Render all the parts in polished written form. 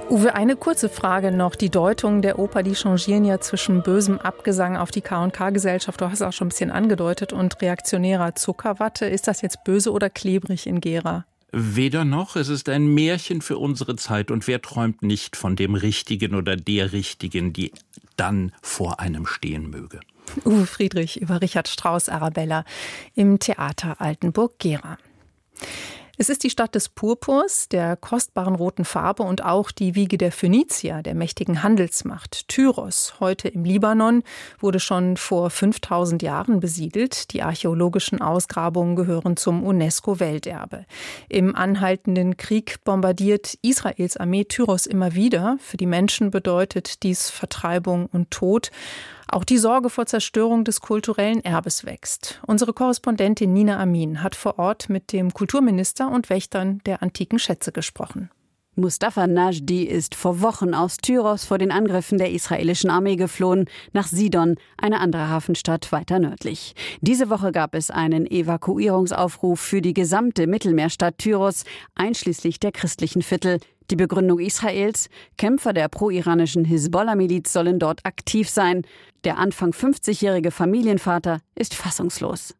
Uwe, eine kurze Frage noch. Die Deutungen der Oper, die changieren ja zwischen bösem Abgesang auf die K&K-Gesellschaft, du hast es auch schon ein bisschen angedeutet, und reaktionärer Zuckerwatte. Ist das jetzt böse oder klebrig in Gera? Weder noch, es ist ein Märchen für unsere Zeit und wer träumt nicht von dem Richtigen oder der Richtigen, die dann vor einem stehen möge. Uwe Friedrich über Richard Strauss Arabella im Theater Altenburg-Gera. Es ist die Stadt des Purpurs, der kostbaren roten Farbe und auch die Wiege der Phönizier, der mächtigen Handelsmacht. Tyros, heute im Libanon, wurde schon vor 5000 Jahren besiedelt. Die archäologischen Ausgrabungen gehören zum UNESCO-Welterbe. Im anhaltenden Krieg bombardiert Israels Armee Tyros immer wieder. Für die Menschen bedeutet dies Vertreibung und Tod. Auch die Sorge vor Zerstörung des kulturellen Erbes wächst. Unsere Korrespondentin Nina Amin hat vor Ort mit dem Kulturminister und Wächtern der antiken Schätze gesprochen. Mustafa Najdi ist vor Wochen aus Tyros vor den Angriffen der israelischen Armee geflohen, nach Sidon, eine andere Hafenstadt weiter nördlich. Diese Woche gab es einen Evakuierungsaufruf für die gesamte Mittelmeerstadt Tyros, einschließlich der christlichen Viertel. Die Begründung Israels: Kämpfer der pro-iranischen Hisbollah-Miliz sollen dort aktiv sein. Der Anfang 50-jährige Familienvater ist fassungslos.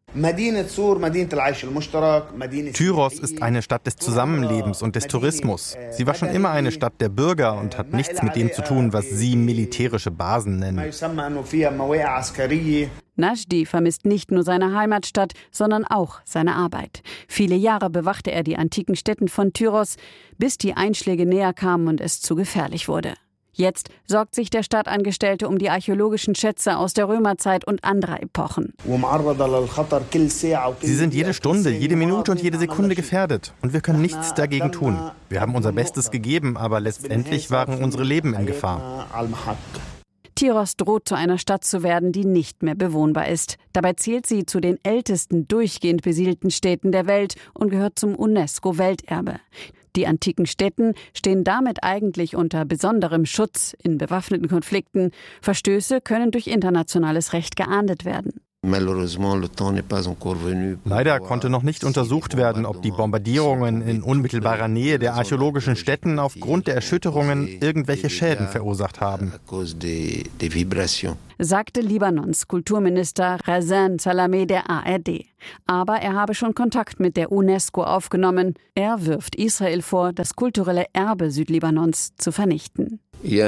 Tyros ist eine Stadt des Zusammenlebens und des Tourismus. Sie war schon immer eine Stadt der Bürger und hat nichts mit dem zu tun, was Sie militärische Basen nennen. Najdi vermisst nicht nur seine Heimatstadt, sondern auch seine Arbeit. Viele Jahre bewachte er die antiken Stätten von Tyros, bis die Einschläge näher kamen und es zu gefährlich wurde. Jetzt sorgt sich der Stadtangestellte um die archäologischen Schätze aus der Römerzeit und anderer Epochen. Sie sind jede Stunde, jede Minute und jede Sekunde gefährdet. Und wir können nichts dagegen tun. Wir haben unser Bestes gegeben, aber letztendlich waren unsere Leben in Gefahr. Tyros droht zu einer Stadt zu werden, die nicht mehr bewohnbar ist. Dabei zählt sie zu den ältesten durchgehend besiedelten Städten der Welt und gehört zum UNESCO-Welterbe. Die antiken Stätten stehen damit eigentlich unter besonderem Schutz in bewaffneten Konflikten. Verstöße können durch internationales Recht geahndet werden. Leider konnte noch nicht untersucht werden, ob die Bombardierungen in unmittelbarer Nähe der archäologischen Stätten aufgrund der Erschütterungen irgendwelche Schäden verursacht haben, sagte Libanons Kulturminister Razan Salameh der ARD. Aber er habe schon Kontakt mit der UNESCO aufgenommen. Er wirft Israel vor, das kulturelle Erbe Südlibanons zu vernichten.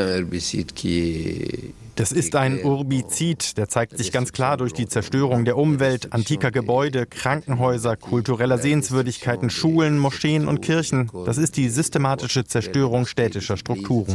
Das ist ein Urbizid, der zeigt sich ganz klar durch die Zerstörung der Umwelt, antiker Gebäude, Krankenhäuser, kultureller Sehenswürdigkeiten, Schulen, Moscheen und Kirchen. Das ist die systematische Zerstörung städtischer Strukturen.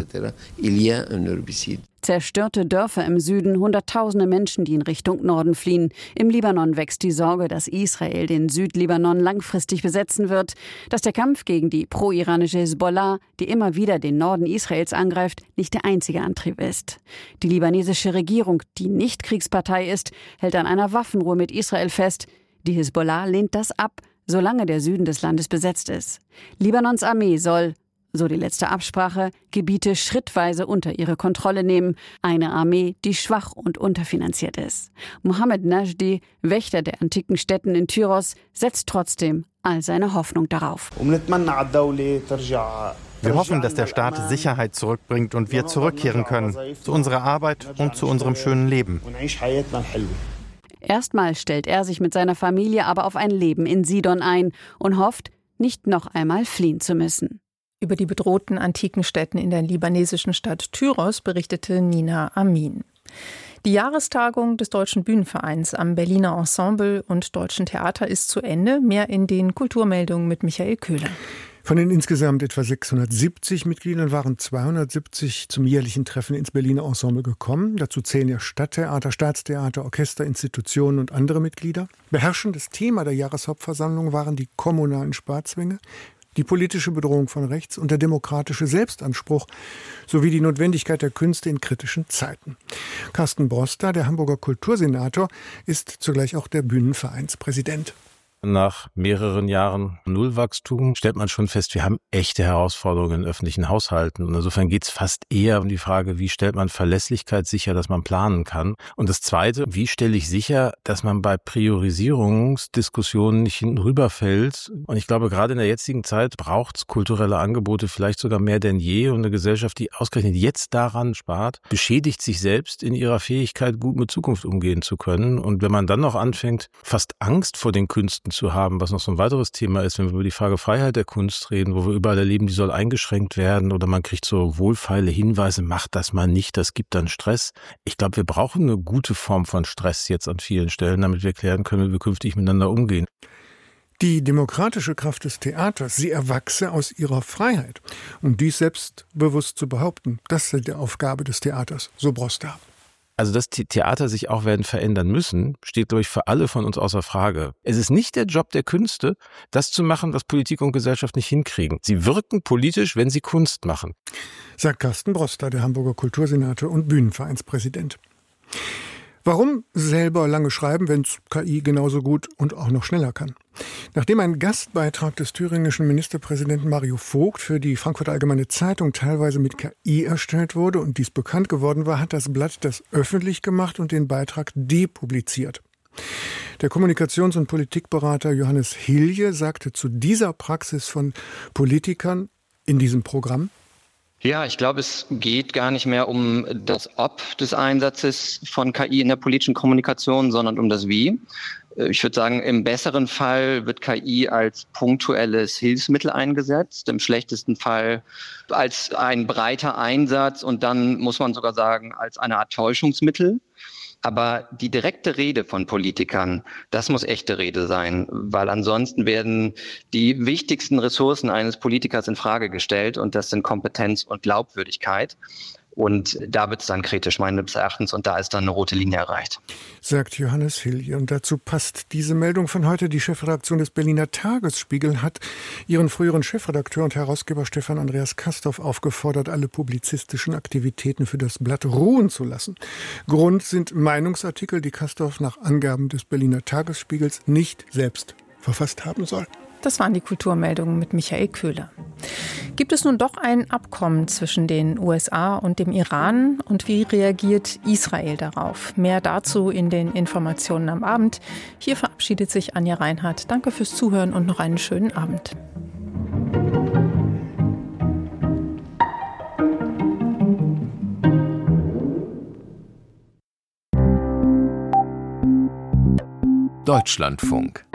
Zerstörte Dörfer im Süden, Hunderttausende Menschen, die in Richtung Norden fliehen. Im Libanon wächst die Sorge, dass Israel den Südlibanon langfristig besetzen wird, dass der Kampf gegen die pro-iranische Hisbollah, die immer wieder den Norden Israels angreift, nicht der einzige Antrieb ist. Die libanesische Regierung, die nicht Kriegspartei ist, hält an einer Waffenruhe mit Israel fest. Die Hisbollah lehnt das ab, solange der Süden des Landes besetzt ist. Libanons Armee soll, so die letzte Absprache, Gebiete schrittweise unter ihre Kontrolle nehmen. Eine Armee, die schwach und unterfinanziert ist. Mohammed Najdi, Wächter der antiken Stätten in Tyros, setzt trotzdem all seine Hoffnung darauf. Wir hoffen, dass der Staat Sicherheit zurückbringt und wir zurückkehren können zu unserer Arbeit und zu unserem schönen Leben. Erstmal stellt er sich mit seiner Familie aber auf ein Leben in Sidon ein und hofft, nicht noch einmal fliehen zu müssen. Über die bedrohten antiken Stätten in der libanesischen Stadt Tyros berichtete Nina Amin. Die Jahrestagung des Deutschen Bühnenvereins am Berliner Ensemble und Deutschen Theater ist zu Ende. Mehr in den Kulturmeldungen mit Michael Köhler. Von den insgesamt etwa 670 Mitgliedern waren 270 zum jährlichen Treffen ins Berliner Ensemble gekommen. Dazu zählen ja Stadttheater, Staatstheater, Orchester, Institutionen und andere Mitglieder. Beherrschendes Thema der Jahreshauptversammlung waren die kommunalen Sparzwänge, die politische Bedrohung von rechts und der demokratische Selbstanspruch sowie die Notwendigkeit der Künste in kritischen Zeiten. Carsten Broster, der Hamburger Kultursenator, ist zugleich auch der Bühnenvereinspräsident. Nach mehreren Jahren Nullwachstum stellt man schon fest, wir haben echte Herausforderungen in öffentlichen Haushalten. Und insofern geht es fast eher um die Frage, wie stellt man Verlässlichkeit sicher, dass man planen kann. Und das Zweite, wie stelle ich sicher, dass man bei Priorisierungsdiskussionen nicht hinten rüberfällt. Und ich glaube, gerade in der jetzigen Zeit braucht es kulturelle Angebote vielleicht sogar mehr denn je. Und eine Gesellschaft, die ausgerechnet jetzt daran spart, beschädigt sich selbst in ihrer Fähigkeit, gut mit Zukunft umgehen zu können. Und wenn man dann noch anfängt, fast Angst vor den Künsten zu haben, was noch so ein weiteres Thema ist, wenn wir über die Frage Freiheit der Kunst reden, wo wir überall erleben, die soll eingeschränkt werden oder man kriegt so wohlfeile Hinweise, macht das mal nicht, das gibt dann Stress. Ich glaube, wir brauchen eine gute Form von Stress jetzt an vielen Stellen, damit wir klären können, wie wir künftig miteinander umgehen. Die demokratische Kraft des Theaters, sie erwachse aus ihrer Freiheit. Und dies selbstbewusst zu behaupten, das ist die Aufgabe des Theaters, so Broster. Also, dass die Theater sich auch werden verändern müssen, steht, glaube ich, für alle von uns außer Frage. Es ist nicht der Job der Künste, das zu machen, was Politik und Gesellschaft nicht hinkriegen. Sie wirken politisch, wenn sie Kunst machen. Sagt Carsten Broster, der Hamburger Kultursenator und Bühnenvereinspräsident. Warum selber lange schreiben, wenn es KI genauso gut und auch noch schneller kann? Nachdem ein Gastbeitrag des thüringischen Ministerpräsidenten Mario Vogt für die Frankfurter Allgemeine Zeitung teilweise mit KI erstellt wurde und dies bekannt geworden war, hat das Blatt das öffentlich gemacht und den Beitrag depubliziert. Der Kommunikations- und Politikberater Johannes Hilje sagte zu dieser Praxis von Politikern in diesem Programm: Ja, ich glaube, es geht gar nicht mehr um das Ob des Einsatzes von KI in der politischen Kommunikation, sondern um das Wie. Ich würde sagen, im besseren Fall wird KI als punktuelles Hilfsmittel eingesetzt, im schlechtesten Fall als ein breiter Einsatz und dann muss man sogar sagen, als eine Art Täuschungsmittel. Aber die direkte Rede von Politikern, das muss echte Rede sein, weil ansonsten werden die wichtigsten Ressourcen eines Politikers in Frage gestellt und das sind Kompetenz und Glaubwürdigkeit. Und da wird es dann kritisch meines Erachtens und da ist dann eine rote Linie erreicht. Sagt Johannes Hilje. Und dazu passt diese Meldung von heute. Die Chefredaktion des Berliner Tagesspiegel hat ihren früheren Chefredakteur und Herausgeber Stefan Andreas Castorf aufgefordert, alle publizistischen Aktivitäten für das Blatt ruhen zu lassen. Grund sind Meinungsartikel, die Castorf nach Angaben des Berliner Tagesspiegels nicht selbst verfasst haben soll. Das waren die Kulturmeldungen mit Michael Köhler. Gibt es nun doch ein Abkommen zwischen den USA und dem Iran? Und wie reagiert Israel darauf? Mehr dazu in den Informationen am Abend. Hier verabschiedet sich Anja Reinhardt. Danke fürs Zuhören und noch einen schönen Abend. Deutschlandfunk